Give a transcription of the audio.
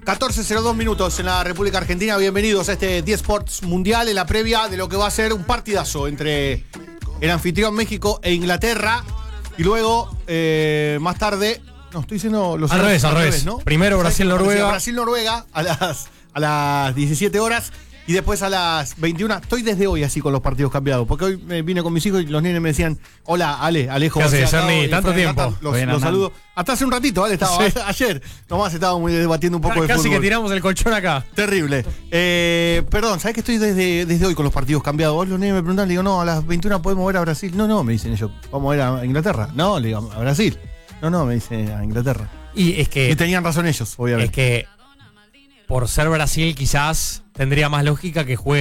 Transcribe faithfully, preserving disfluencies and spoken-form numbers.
catorce cero dos minutos en la República Argentina. Bienvenidos a este diez Sports Mundial en la previa de lo que va a ser un partidazo entre el anfitrión México e Inglaterra. Y luego, eh, más tarde... No, estoy diciendo los... Al revés, al revés. ¿no? Primero Brasil-Noruega. Brasil-Noruega a las, a las diecisiete horas. Y después a las veintiuna. Estoy desde hoy así con los partidos cambiados. Porque hoy me vine con mis hijos y los nenes me decían: hola, Ale, Alejo. ¿Qué haces, Ernie? Tanto tiempo. Los, los saludo. Hasta hace un ratito, Ale, estaba. Sí. Ayer. Nomás estábamos debatiendo un poco Casi de fútbol. Casi que tiramos el colchón acá. Terrible. Eh, perdón, ¿sabés que estoy desde, desde hoy con los partidos cambiados? Hoy los nenes me preguntan, le digo, no, a las veintiuna podemos ver a Brasil. No, no, me dicen ellos, vamos a ver a Inglaterra. No, le digo, a Brasil. No, no, me dice a Inglaterra. Y es que. Y tenían razón ellos, obviamente. Es que por ser Brasil quizás tendría más lógica que juegue